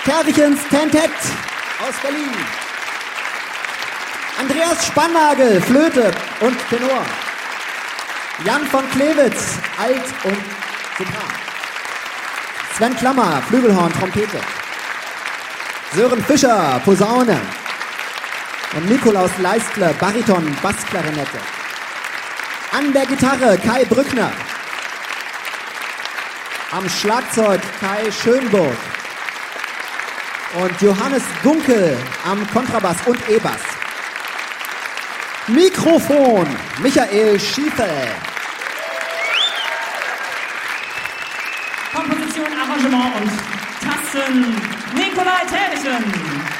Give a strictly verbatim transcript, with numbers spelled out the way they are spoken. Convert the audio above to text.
Terrichens Tentett aus Berlin. Andreas Spannagel, Flöte und Tenor. Jan von Klewitz, Alt und Sopran. Sven Klammer, Flügelhorn, Trompete. Sören Fischer, Posaune. Und Nikolaus Leistle, Bariton, Bassklarinette. An der Gitarre Kai Brückner. Am Schlagzeug Kai Schönburg. Und Johannes Gunkel am Kontrabass und E-Bass. Mikrofon Michael Schiefel. Komposition, Arrangement und Tasten Nikolai Terrichen.